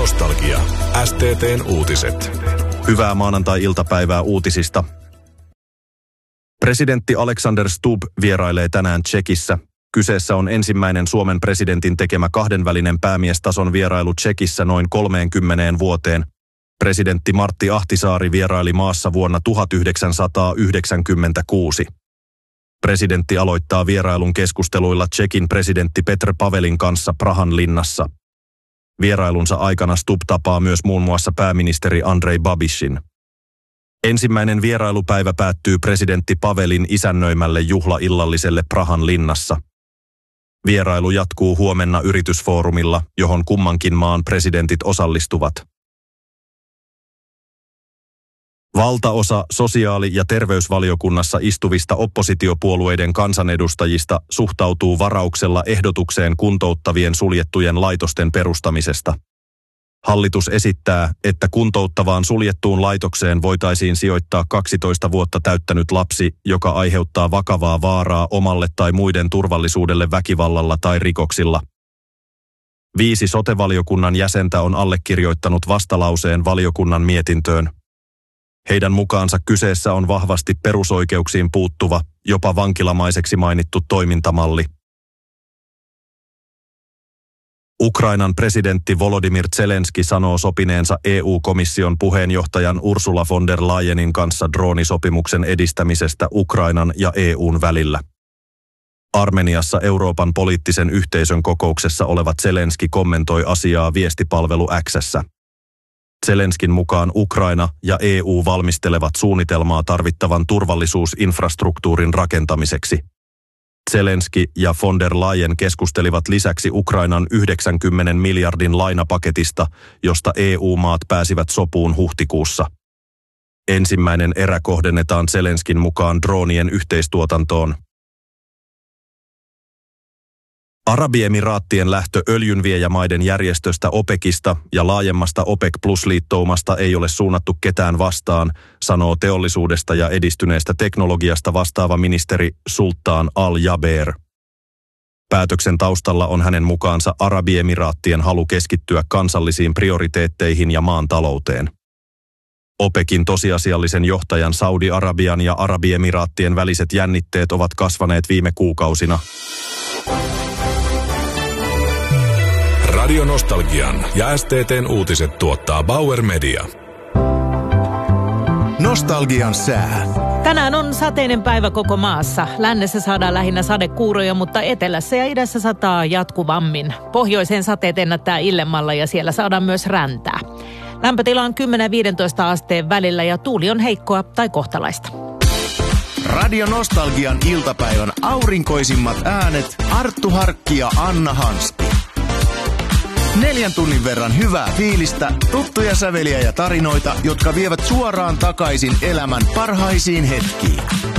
Nostalgia. STT:n uutiset. Hyvää maanantai-iltapäivää uutisista. Presidentti Alexander Stubb vierailee tänään Tšekissä. Kyseessä on ensimmäinen Suomen presidentin tekemä kahdenvälinen päämiestason vierailu Tšekissä noin 30 vuoteen. Presidentti Martti Ahtisaari vieraili maassa vuonna 1996. Presidentti aloittaa vierailun keskusteluilla Tšekin presidentti Petr Pavelin kanssa Prahan linnassa. Vierailunsa aikana Stubb tapaa myös muun muassa pääministeri Andrej Babišin. Ensimmäinen vierailupäivä päättyy presidentti Pavelin isännöimälle juhlaillalliselle Prahan linnassa. Vierailu jatkuu huomenna yritysfoorumilla, johon kummankin maan presidentit osallistuvat. Valtaosa sosiaali- ja terveysvaliokunnassa istuvista oppositiopuolueiden kansanedustajista suhtautuu varauksella ehdotukseen kuntouttavien suljettujen laitosten perustamisesta. Hallitus esittää, että kuntouttavaan suljettuun laitokseen voitaisiin sijoittaa 12 vuotta täyttänyt lapsi, joka aiheuttaa vakavaa vaaraa omalle tai muiden turvallisuudelle väkivallalla tai rikoksilla. 5 sote-valiokunnan jäsentä on allekirjoittanut vastalauseen valiokunnan mietintöön. Heidän mukaansa kyseessä on vahvasti perusoikeuksiin puuttuva, jopa vankilamaiseksi mainittu toimintamalli. Ukrainan presidentti Volodymyr Zelenski sanoo sopineensa EU-komission puheenjohtajan Ursula von der Leyenin kanssa droonisopimuksen edistämisestä Ukrainan ja EUn välillä. Armeniassa Euroopan poliittisen yhteisön kokouksessa oleva Zelenski kommentoi asiaa viestipalvelu X:ssä. Zelenskin mukaan Ukraina ja EU valmistelevat suunnitelmaa tarvittavan turvallisuusinfrastruktuurin rakentamiseksi. Zelenski ja von der Leyen keskustelivat lisäksi Ukrainan 90 miljardin lainapaketista, josta EU-maat pääsivät sopuun huhtikuussa. Ensimmäinen erä kohdennetaan Zelenskin mukaan droonien yhteistuotantoon. Arabiemiraattien lähtö öljynviejämaiden järjestöstä OPECista ja laajemmasta OPEC Plus-liittoumasta ei ole suunnattu ketään vastaan, sanoo teollisuudesta ja edistyneestä teknologiasta vastaava ministeri Sultan Al-Jaber. Päätöksen taustalla on hänen mukaansa Arabiemiraattien halu keskittyä kansallisiin prioriteetteihin ja maan talouteen. OPECin tosiasiallisen johtajan Saudi-Arabian ja Arabiemiraattien väliset jännitteet ovat kasvaneet viime kuukausina. Radio Nostalgian ja STT:n uutiset tuottaa Bauer Media. Nostalgian sää. Tänään on sateinen päivä koko maassa. Lännessä saadaan lähinnä sadekuuroja, mutta etelässä ja idässä sataa jatkuvammin. Pohjoiseen sateet ennättää illemmalla ja siellä saadaan myös räntää. Lämpötila on 10-15 asteen välillä ja tuuli on heikkoa tai kohtalaista. Radio Nostalgian iltapäivän aurinkoisimmat äänet Arttu Harkki ja Anna Hanski. 4 tunnin verran hyvää fiilistä, tuttuja säveliä ja tarinoita, jotka vievät suoraan takaisin elämän parhaisiin hetkiin.